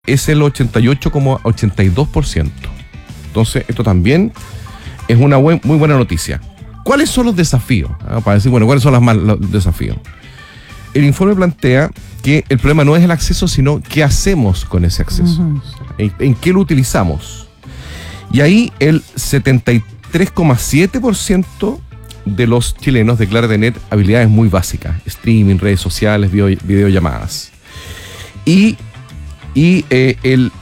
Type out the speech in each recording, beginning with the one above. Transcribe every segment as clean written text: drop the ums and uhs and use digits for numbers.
es el 88,82%. Entonces, esto también es una muy buena noticia. ¿Cuáles son los desafíos? Para decir, bueno, ¿cuáles son los desafíos? El informe plantea que el problema no es el acceso, sino qué hacemos con ese acceso. ¿En qué lo utilizamos? Y ahí el 73,7% de los chilenos declara tener habilidades muy básicas: streaming, redes sociales, videollamadas. Y el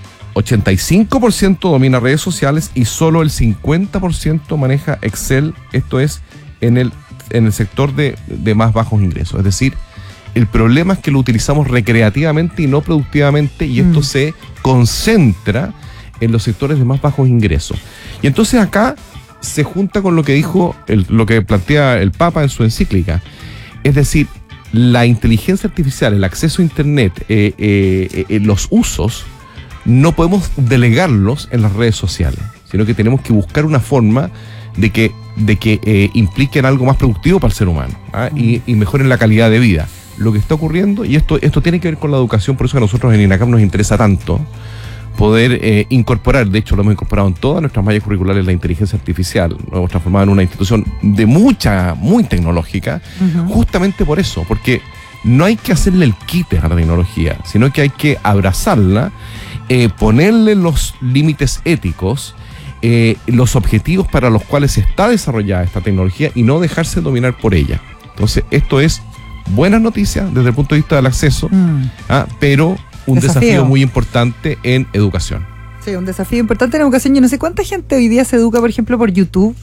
85% domina redes sociales y solo el 50% maneja Excel. Esto es en el sector de más bajos ingresos. Es decir, el problema es que lo utilizamos recreativamente y no productivamente, y esto se concentra en los sectores de más bajos ingresos. Y entonces acá se junta con lo que dijo, lo que plantea el Papa en su encíclica. Es decir, la inteligencia artificial, el acceso a Internet, los usos, no podemos delegarlos en las redes sociales, sino que tenemos que buscar una forma de que impliquen algo más productivo para el ser humano, y mejoren la calidad de vida. Lo que está ocurriendo, y esto tiene que ver con la educación, por eso a nosotros en INACAP nos interesa tanto poder incorporar, de hecho lo hemos incorporado en todas nuestras mallas curriculares, la inteligencia artificial. Lo hemos transformado en una institución muy tecnológica, justamente por eso, porque no hay que hacerle el quite a la tecnología, sino que hay que abrazarla, ponerle los límites éticos, los objetivos para los cuales está desarrollada esta tecnología, y no dejarse dominar por ella. Entonces, esto es buenas noticias desde el punto de vista del acceso, pero un desafío muy importante en educación. Sí, un desafío importante en educación. Yo no sé cuánta gente hoy día se educa, por ejemplo, por YouTube.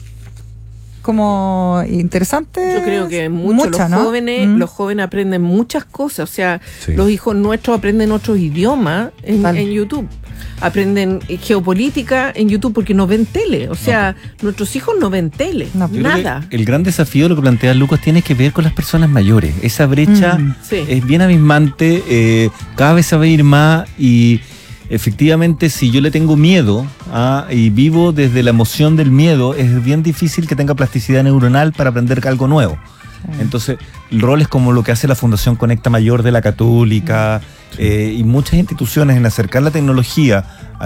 Como interesante. Yo creo que los jóvenes aprenden muchas cosas. O sea, los hijos nuestros aprenden otros idiomas en YouTube. Aprenden geopolítica en YouTube porque no ven tele. O sea, nuestros hijos no ven tele, nada. El gran desafío, lo que plantea Lucas, tiene que ver con las personas mayores. Esa brecha es bien abismante, cada vez se va a ir más, y efectivamente, si yo le tengo miedo y vivo desde la emoción del miedo, es bien difícil que tenga plasticidad neuronal para aprender algo nuevo. Entonces, roles como lo que hace la Fundación Conecta Mayor de la Católica y muchas instituciones en acercar la tecnología,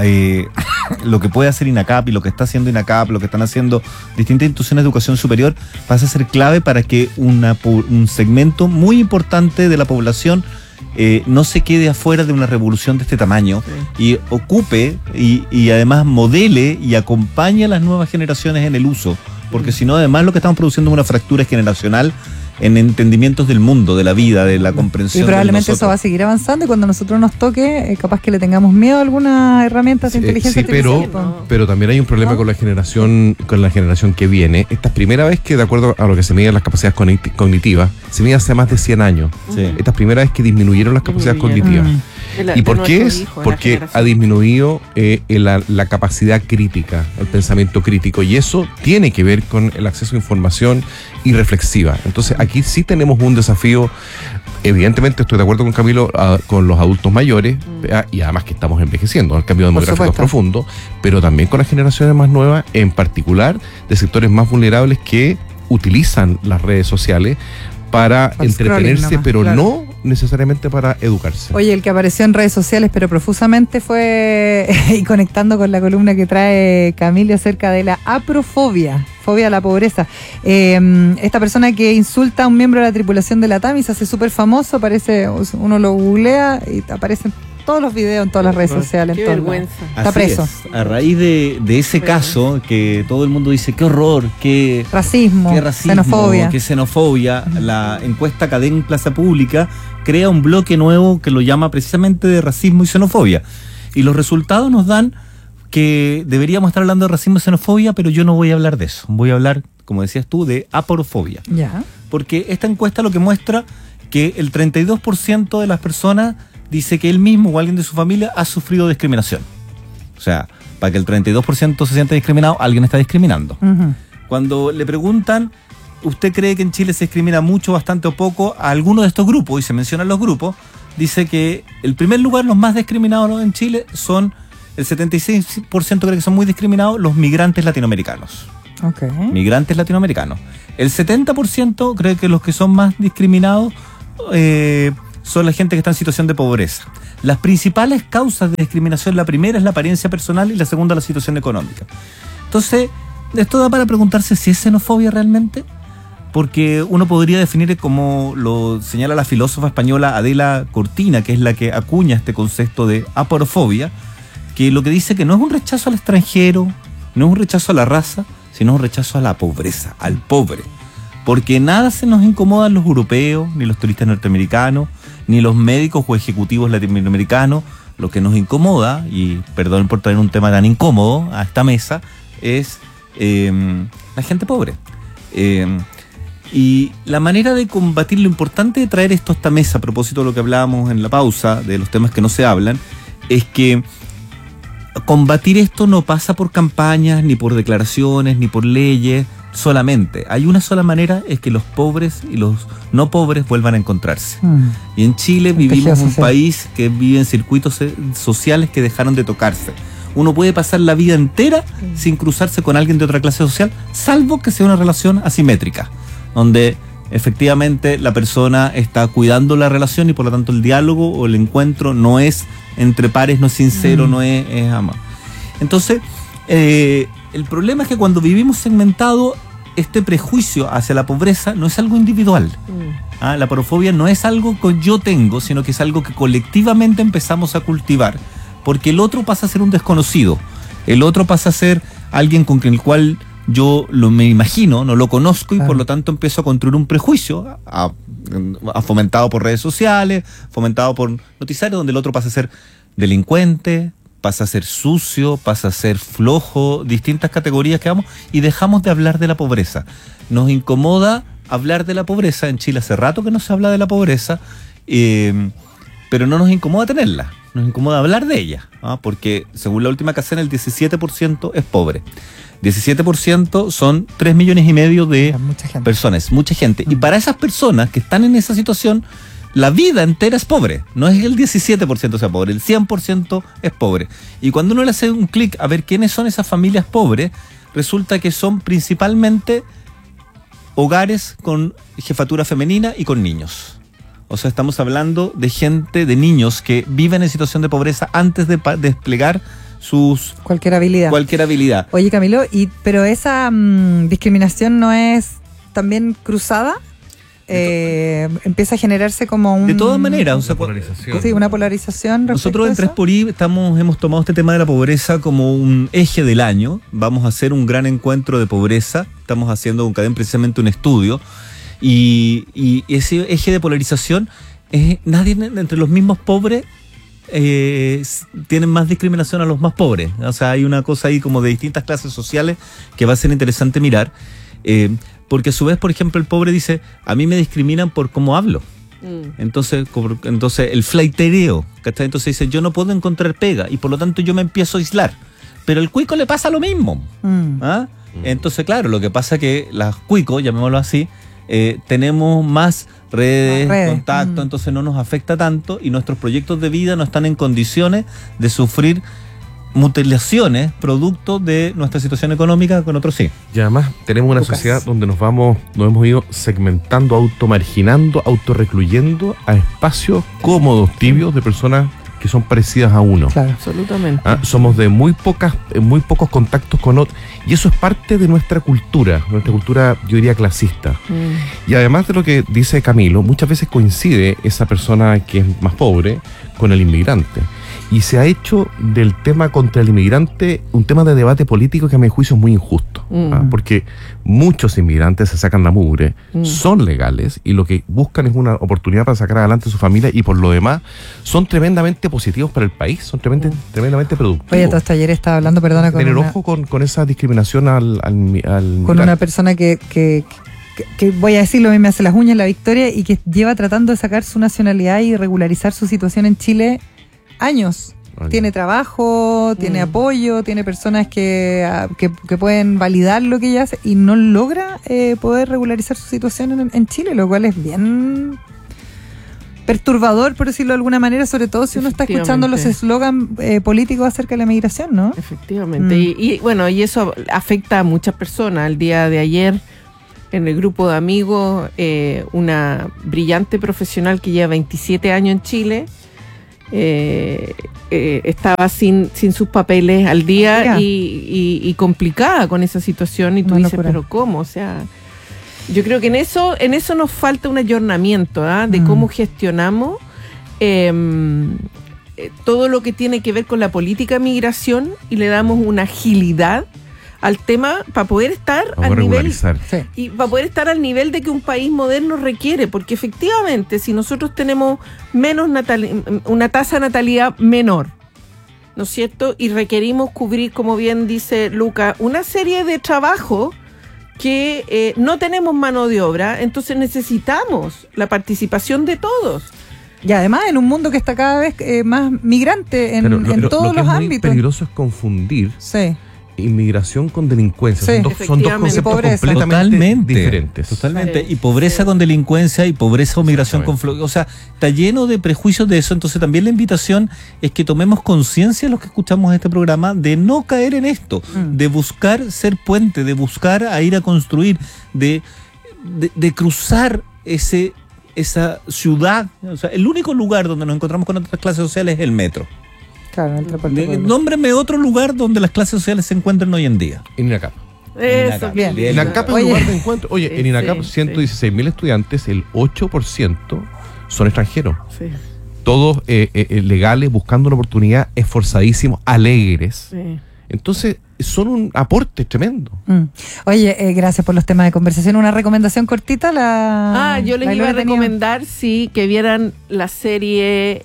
lo que puede hacer INACAP y lo que está haciendo INACAP, lo que están haciendo distintas instituciones de educación superior, pasa a ser clave para que un segmento muy importante de la población no se quede afuera de una revolución de este tamaño, y ocupe y además modele y acompañe a las nuevas generaciones en el uso, porque si no, además lo que estamos produciendo es una fractura generacional en entendimientos del mundo, de la vida, de la comprensión. Y probablemente eso va a seguir avanzando, y cuando a nosotros nos toque, capaz que le tengamos miedo a algunas herramientas de inteligencia artificial. Pero también hay un problema con la generación que viene. Esta es primera vez que, de acuerdo a lo que se miden las capacidades cognitivas, se mide hace más de 100 años. Esta es primera vez que disminuyeron las capacidades cognitivas. ¿Y por qué es? Porque ha disminuido la capacidad crítica, el pensamiento crítico, y eso tiene que ver con el acceso a información y reflexiva. Entonces, aquí sí tenemos un desafío. Evidentemente estoy de acuerdo con Camilo, con los adultos mayores, y además que estamos envejeciendo, el cambio demográfico es profundo, pero también con las generaciones más nuevas, en particular de sectores más vulnerables que utilizan las redes sociales para entretenerse, pero no necesariamente para educarse. Oye, el que apareció en redes sociales, pero profusamente, fue, y conectando con la columna que trae Camilo acerca de la aprofobia, fobia a la pobreza. Esta persona que insulta a un miembro de la tripulación de la TAM y se hace súper famoso, aparece, uno lo googlea y aparecen todos los videos en todas las redes sociales. Qué vergüenza. Está preso. A raíz de ese caso, que todo el mundo dice, qué horror, qué racismo, qué xenofobia, la encuesta Cadena Plaza Pública crea un bloque nuevo que lo llama precisamente de racismo y xenofobia. Y los resultados nos dan que deberíamos estar hablando de racismo y xenofobia, pero yo no voy a hablar de eso. Voy a hablar, como decías tú, de aporofobia. Porque esta encuesta lo que muestra que el 32% de las personas dice que él mismo o alguien de su familia ha sufrido discriminación. O sea, para que el 32% se sienta discriminado, alguien está discriminando. Cuando le preguntan, ¿usted cree que en Chile se discrimina mucho, bastante o poco a alguno de estos grupos? Y se mencionan los grupos. Dice que el primer lugar, los más discriminados en Chile son, el 76% cree que son muy discriminados, los migrantes latinoamericanos. Migrantes latinoamericanos. El 70% cree que los que son más discriminados son la gente que está en situación de pobreza. Las principales causas de discriminación, la primera es la apariencia personal y la segunda la situación económica. Entonces, esto da para preguntarse si es xenofobia realmente, porque uno podría definir, como lo señala la filósofa española Adela Cortina, que es la que acuña este concepto de aporofobia, que lo que dice que no es un rechazo al extranjero, no es un rechazo a la raza, sino un rechazo a la pobreza, al pobre. Porque nada se nos incomoda a los europeos, ni los turistas norteamericanos, ni los médicos o ejecutivos latinoamericanos. Lo que nos incomoda, y perdón por traer un tema tan incómodo a esta mesa, es la gente pobre. Y la manera de combatir, lo importante de traer esto a esta mesa, a propósito de lo que hablábamos en la pausa, de los temas que no se hablan, es que combatir esto no pasa por campañas, ni por declaraciones, ni por leyes solamente. Hay una sola manera, es que los pobres y los no pobres vuelvan a encontrarse. Y en Chile vivimos un país que vive en circuitos sociales que dejaron de tocarse. Uno puede pasar la vida entera sin cruzarse con alguien de otra clase social, salvo que sea una relación asimétrica, donde efectivamente la persona está cuidando la relación y por lo tanto el diálogo o el encuentro no es entre pares, no es sincero, no es amado. Entonces, el problema es que cuando vivimos segmentado, este prejuicio hacia la pobreza no es algo individual. La aporofobia no es algo que yo tengo, sino que es algo que colectivamente empezamos a cultivar, porque el otro pasa a ser un desconocido, el otro pasa a ser alguien con el cual yo me imagino, no lo conozco y por lo tanto empiezo a construir un prejuicio fomentado por redes sociales, fomentado por noticiarios, donde el otro pasa a ser delincuente, pasa a ser sucio, pasa a ser flojo, distintas categorías que vamos, y dejamos de hablar de la pobreza. Nos incomoda hablar de la pobreza. En Chile hace rato que no se habla de la pobreza, pero no nos incomoda tenerla, nos incomoda hablar de ella, porque según la última casena el 17% es pobre. 17% son 3,5 millones de personas, mucha gente. Y para esas personas que están en esa situación, la vida entera es pobre. No es el 17% sea pobre, el 100% es pobre. Y cuando uno le hace un clic a ver quiénes son esas familias pobres, resulta que son principalmente hogares con jefatura femenina y con niños. O sea, estamos hablando de gente, de niños que viven en situación de pobreza antes de desplegar cualquier habilidad. Oye, Camilo, pero esa discriminación no es también cruzada. Empieza a generarse como de todas maneras, una polarización. Nosotros en 3xI hemos tomado este tema de la pobreza como un eje del año. Vamos a hacer un gran encuentro de pobreza. Estamos haciendo con CADEM precisamente un estudio y ese eje de polarización es nadie entre los mismos pobres tienen más discriminación a los más pobres. O sea, hay una cosa ahí como de distintas clases sociales que va a ser interesante mirar. Porque a su vez, por ejemplo, el pobre dice, a mí me discriminan por cómo hablo. Entonces el flaitereo, ¿cachai? Entonces dice, yo no puedo encontrar pega y por lo tanto yo me empiezo a aislar. Pero al cuico le pasa lo mismo. Entonces, claro, lo que pasa es que las cuicos, llamémoslo así, tenemos más redes, contacto, entonces no nos afecta tanto y nuestros proyectos de vida no están en condiciones de sufrir mutilaciones producto de nuestra situación económica, con otros sí. Y además tenemos una sociedad donde nos hemos ido segmentando, automarginando, autorrecluyendo a espacios cómodos, tibios, de personas que son parecidas a uno. Claro, absolutamente. Somos de muy pocos contactos con otros, y eso es parte de nuestra cultura, yo diría clasista. Y además de lo que dice Camilo, muchas veces coincide esa persona que es más pobre con el inmigrante. Y se ha hecho del tema contra el inmigrante un tema de debate político que a mi juicio es muy injusto. Porque muchos inmigrantes se sacan la mugre, son legales y lo que buscan es una oportunidad para sacar adelante a su familia y por lo demás son tremendamente positivos para el país, son tremendamente productivos. Oye, todo este ayer estaba hablando, perdona, ojo con esa discriminación al con una persona que voy a decirlo, a mí me hace las uñas la Victoria y que lleva tratando de sacar su nacionalidad y regularizar su situación en Chile años. Tiene trabajo, tiene apoyo, tiene personas que pueden validar lo que ella hace y no logra poder regularizar su situación en Chile, lo cual es bien perturbador, por decirlo de alguna manera, sobre todo si uno está escuchando los eslogans políticos acerca de la migración, ¿no? Efectivamente. Y bueno, y eso afecta a muchas personas. El día de ayer en el grupo de amigos una brillante profesional que lleva 27 años en Chile. Estaba sin sus papeles al día y complicada con esa situación, y tú dices, pero ¿cómo? O sea, yo creo que en eso nos falta un ayornamiento de cómo gestionamos todo lo que tiene que ver con la política de migración, y le damos una agilidad al tema para poder estar al nivel y para poder estar al nivel de que un país moderno requiere, porque efectivamente si nosotros tenemos una tasa de natalidad menor, ¿no es cierto? Y requerimos cubrir, como bien dice Luca, una serie de trabajos que no tenemos mano de obra, entonces necesitamos la participación de todos. Y además en un mundo que está cada vez más migrante en todos los ámbitos. Lo que es peligroso es confundir inmigración con delincuencia. Son dos conceptos completamente diferentes. Totalmente. Y pobreza con delincuencia, y pobreza o migración con... O sea, está lleno de prejuicios de eso. Entonces también la invitación es que tomemos conciencia, los que escuchamos este programa, de no caer en esto, de buscar ser puente, de buscar a ir a construir, de cruzar esa ciudad. O sea, el único lugar donde nos encontramos con otras clases sociales es el metro. Claro, el transporte. Nómbreme otro lugar donde las clases sociales se encuentran hoy en día. En INACAP. Eso, bien. INACAP es un lugar de encuentro. Oye, en INACAP 116.000 estudiantes, el 8% son extranjeros. Sí. Todos legales, buscando una oportunidad, esforzadísimos, alegres. Sí. Entonces, son un aporte tremendo. Oye, gracias por los temas de conversación. ¿Una recomendación cortita? Yo les iba a recomendar, que vieran la serie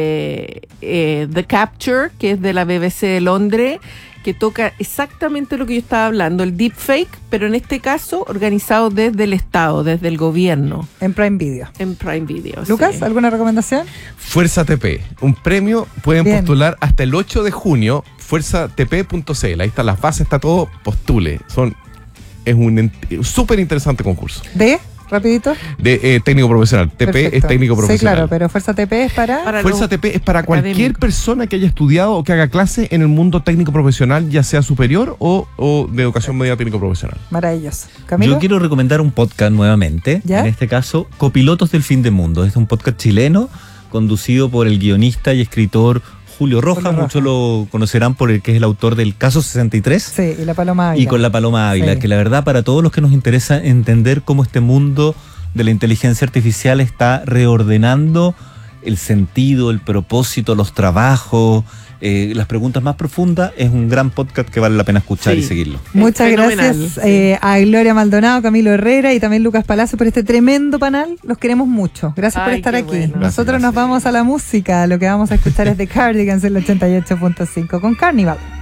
The Capture, que es de la BBC de Londres, que toca exactamente lo que yo estaba hablando, el deepfake, pero en este caso organizado desde el Estado, desde el gobierno. En Prime Video. En Prime Video. Lucas, ¿alguna recomendación? Fuerza TP, un premio, pueden postular hasta el 8 de junio, fuerzatp.cl, ahí están las bases, está todo, postule. Es un súper interesante concurso. Rapidito. De técnico profesional. TP es técnico profesional. Sí, claro, pero Fuerza TP es para Fuerza TP es para cualquier persona que haya estudiado o que haga clase en el mundo técnico profesional, ya sea superior o de educación media técnico profesional. Maravilloso. ¿Camilo? Yo quiero recomendar un podcast nuevamente. ¿Ya? En este caso, Copilotos del Fin del Mundo. Es un podcast chileno conducido por el guionista y escritor Julio Rojas. Muchos lo conocerán por el que es el autor del Caso 63. Sí, y la Paloma Ávila. Y con la Paloma Ávila, que la verdad, para todos los que nos interesa entender cómo este mundo de la inteligencia artificial está reordenando el sentido, el propósito, los trabajos, las preguntas más profundas, es un gran podcast que vale la pena escuchar y seguirlo. Muchas gracias a Gloria Maldonado, Camilo Herrera y también Lucas Palacio por este tremendo panel. Los queremos mucho. Gracias por estar aquí. Bueno. Nosotros nos vamos a la música. Lo que vamos a escuchar es de Cardigans en el 88.5 con Carnival.